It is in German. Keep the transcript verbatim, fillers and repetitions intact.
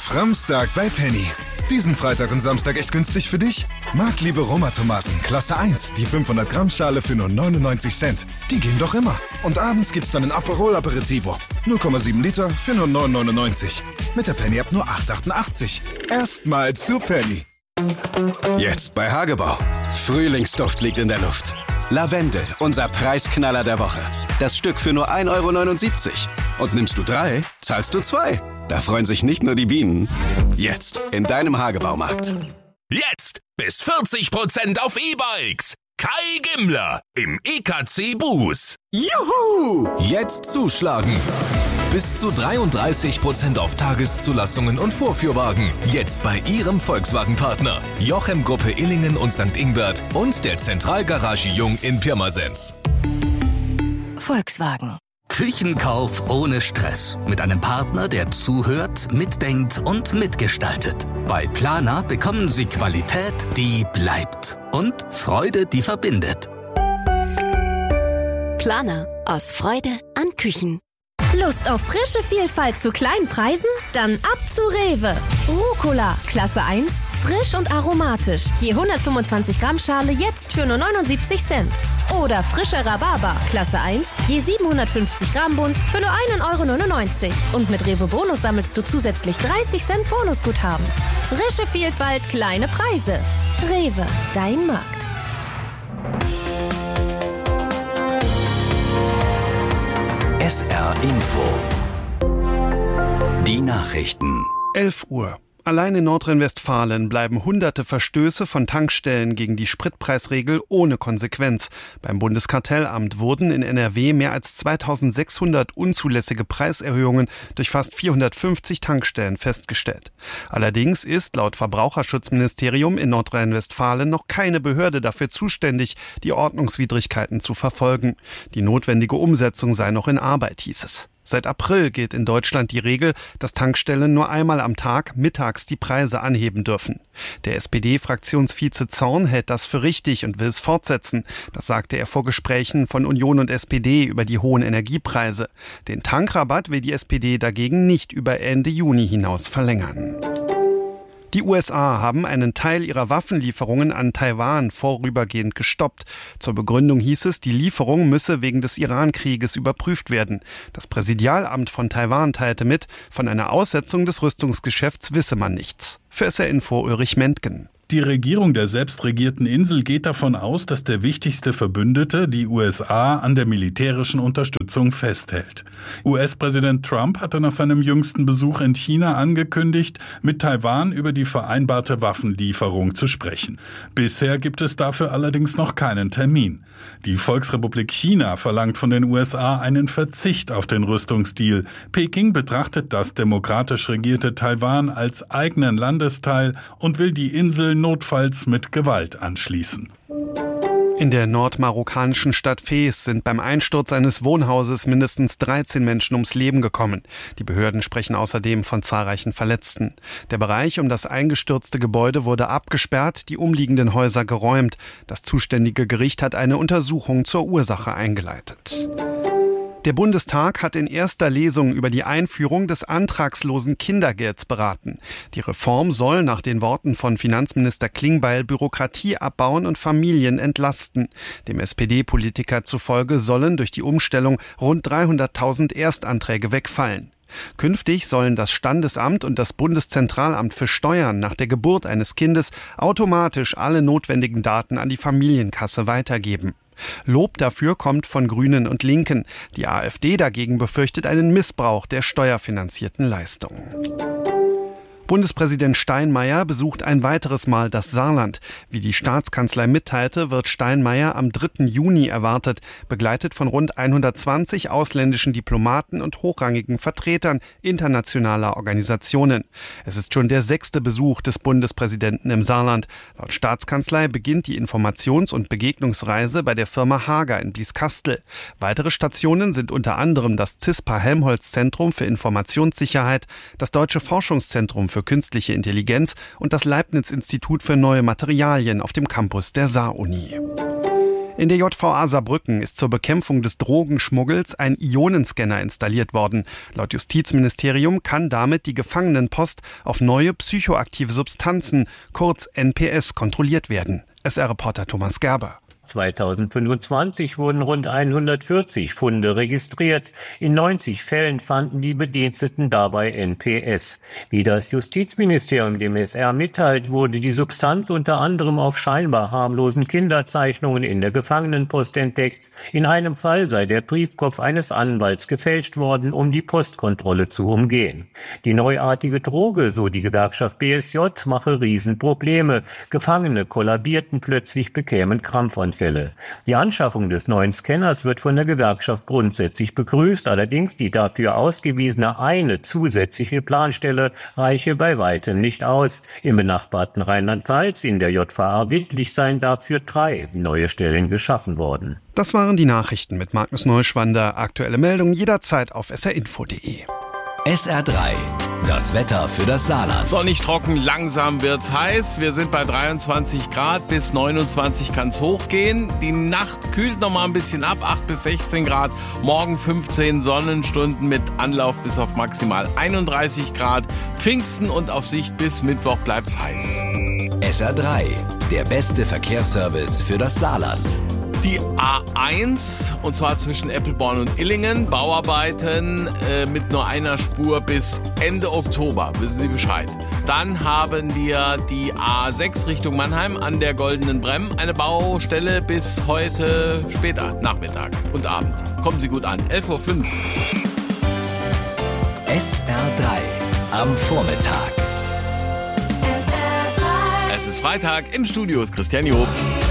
Framstag bei Penny. Diesen Freitag und Samstag echt günstig für dich? Marktliebe Roma-Tomaten, Klasse eins, die fünfhundert Gramm Schale für nur neunundneunzig Cent. Die gehen doch immer. Und abends gibt's dann ein Aperol Aperitivo. null Komma sieben Liter für nur neun neunundneunzig. Mit der Penny-App nur acht achtundachtzig. Erstmal zu Penny. Jetzt bei Hagebau. Frühlingsduft liegt in der Luft. Lavendel, unser Preisknaller der Woche. Das Stück für nur ein Euro neunundsiebzig. Und nimmst du drei, zahlst du zwei. Da freuen sich nicht nur die Bienen. Jetzt in deinem Hagebaumarkt. Jetzt bis vierzig Prozent auf E-Bikes. Kai Gimmler im E K C Bus. Juhu! Jetzt zuschlagen. Bis zu dreiunddreißig Prozent auf Tageszulassungen und Vorführwagen. Jetzt bei Ihrem Volkswagen-Partner. Jochem Gruppe Illingen und Sankt Ingbert und der Zentralgarage Jung in Pirmasens. Volkswagen. Küchenkauf ohne Stress. Mit einem Partner, der zuhört, mitdenkt und mitgestaltet. Bei Planer bekommen Sie Qualität, die bleibt. Und Freude, die verbindet. Planer. Aus Freude an Küchen. Lust auf frische Vielfalt zu kleinen Preisen? Dann ab zu Rewe. Rucola, Klasse eins, frisch und aromatisch. Je hundertfünfundzwanzig Gramm Schale jetzt für nur neunundsiebzig Cent. Oder frischer Rhabarber, Klasse eins, je siebenhundertfünfzig Gramm Bund für nur ein Euro neunundneunzig. Und mit Rewe Bonus sammelst du zusätzlich dreißig Cent Bonusguthaben. Frische Vielfalt, kleine Preise. Rewe, dein Markt. S R Info. Die Nachrichten. elf Uhr. Allein in Nordrhein-Westfalen bleiben hunderte Verstöße von Tankstellen gegen die Spritpreisregel ohne Konsequenz. Beim Bundeskartellamt wurden in N R W mehr als zweitausendsechshundert unzulässige Preiserhöhungen durch fast vierhundertfünfzig Tankstellen festgestellt. Allerdings ist laut Verbraucherschutzministerium in Nordrhein-Westfalen noch keine Behörde dafür zuständig, die Ordnungswidrigkeiten zu verfolgen. Die notwendige Umsetzung sei noch in Arbeit, hieß es. Seit April gilt in Deutschland die Regel, dass Tankstellen nur einmal am Tag mittags die Preise anheben dürfen. Der S P D-Fraktionsvize Zorn hält das für richtig und will es fortsetzen. Das sagte er vor Gesprächen von Union und S P D über die hohen Energiepreise. Den Tankrabatt will die S P D dagegen nicht über Ende Juni hinaus verlängern. Die U S A haben einen Teil ihrer Waffenlieferungen an Taiwan vorübergehend gestoppt. Zur Begründung hieß es, die Lieferung müsse wegen des Iran-Krieges überprüft werden. Das Präsidialamt von Taiwan teilte mit, von einer Aussetzung des Rüstungsgeschäfts wisse man nichts. Für S R Info Ulrich Mentgen. Die Regierung der selbstregierten Insel geht davon aus, dass der wichtigste Verbündete, die U S A, an der militärischen Unterstützung festhält. U S-Präsident Trump hatte nach seinem jüngsten Besuch in China angekündigt, mit Taiwan über die vereinbarte Waffenlieferung zu sprechen. Bisher gibt es dafür allerdings noch keinen Termin. Die Volksrepublik China verlangt von den U S A einen Verzicht auf den Rüstungsdeal. Peking betrachtet das demokratisch regierte Taiwan als eigenen Landesteil und will die Insel notfalls mit Gewalt anschließen. In der nordmarokkanischen Stadt Fez sind beim Einsturz eines Wohnhauses mindestens dreizehn Menschen ums Leben gekommen. Die Behörden sprechen außerdem von zahlreichen Verletzten. Der Bereich um das eingestürzte Gebäude wurde abgesperrt, die umliegenden Häuser geräumt. Das zuständige Gericht hat eine Untersuchung zur Ursache eingeleitet. Der Bundestag hat in erster Lesung über die Einführung des antragslosen Kindergelds beraten. Die Reform soll nach den Worten von Finanzminister Klingbeil Bürokratie abbauen und Familien entlasten. Dem S P D-Politiker zufolge sollen durch die Umstellung rund dreihunderttausend Erstanträge wegfallen. Künftig sollen das Standesamt und das Bundeszentralamt für Steuern nach der Geburt eines Kindes automatisch alle notwendigen Daten an die Familienkasse weitergeben. Lob dafür kommt von Grünen und Linken. Die AfD dagegen befürchtet einen Missbrauch der steuerfinanzierten Leistungen. Bundespräsident Steinmeier besucht ein weiteres Mal das Saarland. Wie die Staatskanzlei mitteilte, wird Steinmeier am dritten Juni erwartet, begleitet von rund hundertzwanzig ausländischen Diplomaten und hochrangigen Vertretern internationaler Organisationen. Es ist schon der sechste Besuch des Bundespräsidenten im Saarland. Laut Staatskanzlei beginnt die Informations- und Begegnungsreise bei der Firma Hager in Blieskastel. Weitere Stationen sind unter anderem das CISPA-Helmholtz-Zentrum für Informationssicherheit, das Deutsche Forschungszentrum für künstliche Intelligenz und das Leibniz-Institut für neue Materialien auf dem Campus der Saar-Uni. In der J V A Saarbrücken ist zur Bekämpfung des Drogenschmuggels ein Ionenscanner installiert worden. Laut Justizministerium kann damit die Gefangenenpost auf neue psychoaktive Substanzen, kurz N P S, kontrolliert werden. S R-Reporter Thomas Gerber. zweitausendfünfundzwanzig wurden rund hundertvierzig Funde registriert. In neunzig Fällen fanden die Bediensteten dabei N P S. Wie das Justizministerium dem S R mitteilt, wurde die Substanz unter anderem auf scheinbar harmlosen Kinderzeichnungen in der Gefangenenpost entdeckt. In einem Fall sei der Briefkopf eines Anwalts gefälscht worden, um die Postkontrolle zu umgehen. Die neuartige Droge, so die Gewerkschaft B S J, mache Riesenprobleme. Gefangene kollabierten plötzlich, bekämen Krampfanfälle. Die Anschaffung des neuen Scanners wird von der Gewerkschaft grundsätzlich begrüßt, allerdings die dafür ausgewiesene eine zusätzliche Planstelle reiche bei weitem nicht aus. Im benachbarten Rheinland-Pfalz in der J V A Wittlich seien dafür drei neue Stellen geschaffen worden. Das waren die Nachrichten mit Magnus Neuschwander. Aktuelle Meldungen jederzeit auf s r info punkt d e. S R drei, das Wetter für das Saarland. Sonnig trocken, langsam wird's heiß. Wir sind bei dreiundzwanzig Grad, bis neunundzwanzig kann's hochgehen. Die Nacht kühlt noch mal ein bisschen ab, acht bis sechzehn Grad. Morgen fünfzehn Sonnenstunden mit Anlauf bis auf maximal einunddreißig Grad. Pfingsten und auf Sicht bis Mittwoch bleibt's heiß. S R drei, der beste Verkehrsservice für das Saarland. Die A eins, und zwar zwischen Eppelborn und Illingen, Bauarbeiten äh, mit nur einer Spur bis Ende Oktober, wissen Sie Bescheid. Dann haben wir die A sechs Richtung Mannheim an der Goldenen Bremm, eine Baustelle bis heute später, Nachmittag und Abend. Kommen Sie gut an, elf Uhr fünf. S R drei am Vormittag. Es ist Freitag, im Studio ist Christian Job.